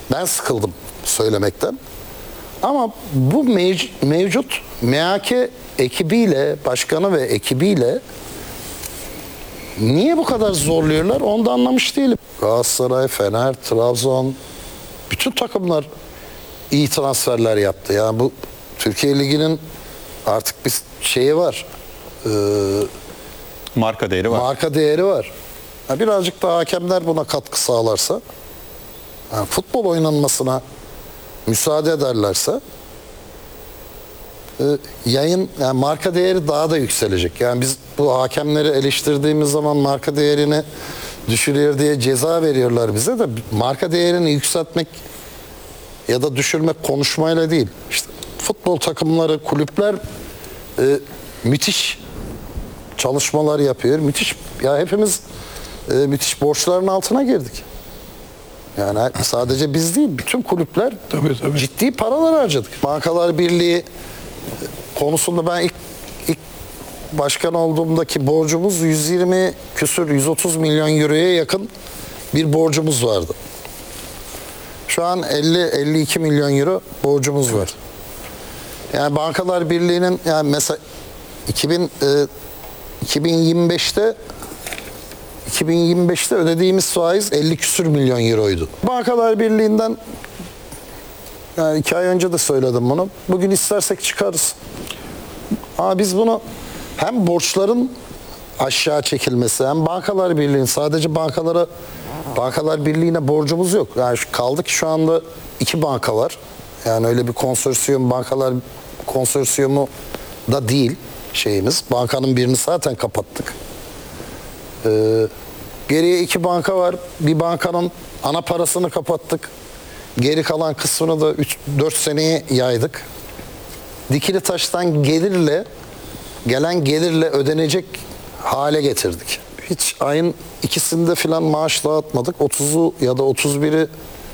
Ben sıkıldım söylemekten. Ama bu mevcut MHK ekibiyle, başkanı ve ekibiyle niye bu kadar zorluyorlar onu da anlamış değilim. Galatasaray, Fener, Trabzon, bütün takımlar iyi transferler yaptı. Yani bu Türkiye Ligi'nin artık bir şeyi var. Marka değeri var. Marka değeri var. Yani birazcık daha hakemler buna katkı sağlarsa, yani futbol oynanmasına müsaade ederlerse yani marka değeri daha da yükselecek. Yani biz bu hakemleri eleştirdiğimiz zaman marka değerini düşürüyor diye ceza veriyorlar bize de, marka değerini yükseltmek ya da düşürmek konuşmayla değil. İşte futbol takımları, kulüpler müthiş çalışmalar yapıyor. Müthiş, ya hepimiz müthiş borçların altına girdik. Yani sadece biz değil, bütün kulüpler tabii. ciddi paralar harcadık. Bankalar Birliği konusunda ben ilk başkan olduğumdaki borcumuz 120 küsür 130 milyon euroya yakın bir borcumuz vardı. Şu an 50-52 milyon euro borcumuz var. Yani Bankalar Birliği'nin, yani mesela 2025'te ödediğimiz faiz 50 küsür milyon euroydu. Bankalar Birliği'nden, yani 2 ay önce de söyledim bunu, bugün istersek çıkarız. Ama biz bunu hem borçların aşağı çekilmesi, hem Bankalar Birliği'nin, sadece Bankalar Birliği'ne borcumuz yok. Yani kaldı ki şu anda 2 banka var. Yani öyle bir konsorsiyum, bankalar konsorsiyumu da değil şeyimiz. Bankanın birini zaten kapattık. Geriye 2 banka var. Bir bankanın ana parasını kapattık. Geri kalan kısmını da 4 seneye yaydık. Dikili taştan gelen gelirle ödenecek hale getirdik. Hiç ayın ikisinde filan maaş dağıtmadık. 30'u ya da 31'i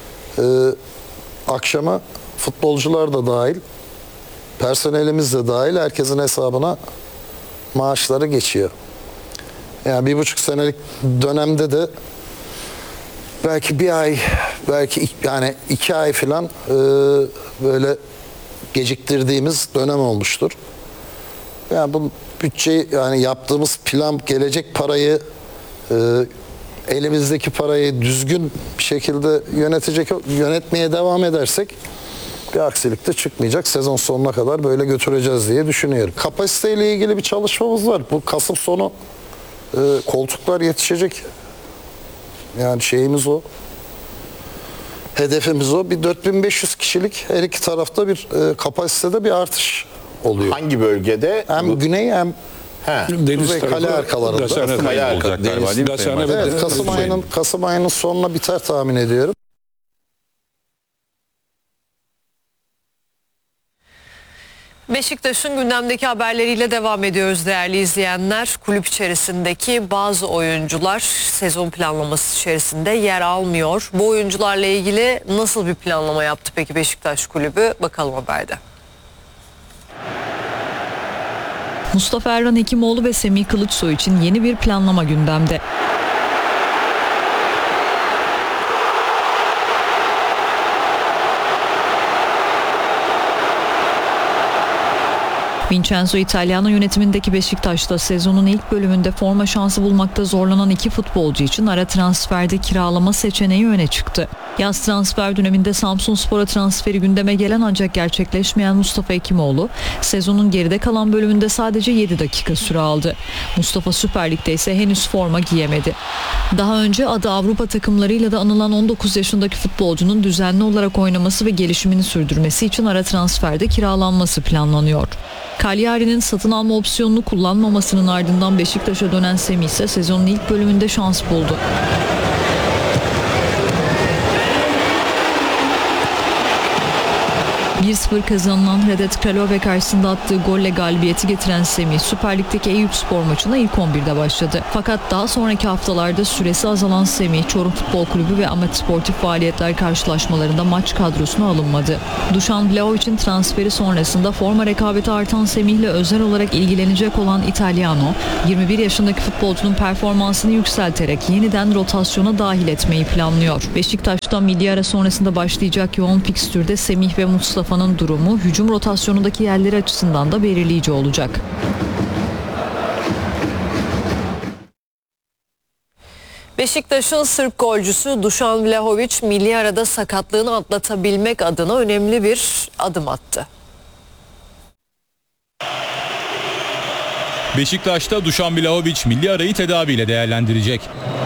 akşama futbolcular da dahil, personelimiz de dahil, herkesin hesabına maaşları geçiyor. Yani 1,5 senelik dönemde de belki bir ay, belki yani 2 ay filan böyle geciktirdiğimiz dönem olmuştur. Yani bu bütçeyi, yani yaptığımız plan, gelecek parayı, elimizdeki parayı düzgün bir şekilde yönetmeye devam edersek bir aksilik de çıkmayacak. Sezon sonuna kadar böyle götüreceğiz diye düşünüyorum. Kapasiteyle ilgili bir çalışmamız var. Bu Kasım sonu koltuklar yetişecek. Yani şeyimiz o. Hedefimiz o. Bir 4500 kişilik her iki tarafta bir kapasitede bir artış oluyor. Hangi bölgede? Hem güney hem kuzey kale arkalarında. Kale olacak galiba değil mi Sayın Başkan? Evet, Kasım ayının sonuna biter tahmin ediyorum. Beşiktaş'ın gündemdeki haberleriyle devam ediyoruz değerli izleyenler. Kulüp içerisindeki bazı oyuncular sezon planlaması içerisinde yer almıyor. Bu oyuncularla ilgili nasıl bir planlama yaptı peki Beşiktaş kulübü? Bakalım haberde. Mustafa Erhan Hekimoğlu ve Semih Kılıçsoy için yeni bir planlama gündemde. Vincenzo Italiano yönetimindeki Beşiktaş'ta sezonun ilk bölümünde forma şansı bulmakta zorlanan 2 futbolcu için ara transferde kiralama seçeneği öne çıktı. Yaz transfer döneminde Samsunspor'a transferi gündeme gelen ancak gerçekleşmeyen Mustafa Hekimoğlu sezonun geride kalan bölümünde sadece 7 dakika süre aldı. Mustafa Süper Lig'de ise henüz forma giyemedi. Daha önce adı Avrupa takımlarıyla da anılan 19 yaşındaki futbolcunun düzenli olarak oynaması ve gelişimini sürdürmesi için ara transferde kiralanması planlanıyor. Cagliari'nin satın alma opsiyonunu kullanmamasının ardından Beşiktaş'a dönen Semih ise sezonun ilk bölümünde şans buldu. 1-0 kazanılan Hradec Kralove karşısında attığı golle galibiyeti getiren Semih, Süper Lig'deki Eyüpspor maçına ilk 11'de başladı. Fakat daha sonraki haftalarda süresi azalan Semih, Çorum Futbol Kulübü ve amatör sportif faaliyetler karşılaşmalarında maç kadrosuna alınmadı. Dušan Vlahovic'in transferi sonrasında forma rekabeti artan Semih'le özel olarak ilgilenecek olan İtalyano, 21 yaşındaki futbolcunun performansını yükselterek yeniden rotasyona dahil etmeyi planlıyor. Beşiktaş'ta milli ara sonrasında başlayacak yoğun fikstürde Semih ve Mustafa'nın durumu hücum rotasyonundaki yerleri açısından da belirleyici olacak. Beşiktaş'ın Sırp golcüsü Dušan Vlahović milli arada sakatlığını atlatabilmek adına önemli bir adım attı. Beşiktaş'ta Dušan Vlahović milli arayı tedaviyle değerlendirecek.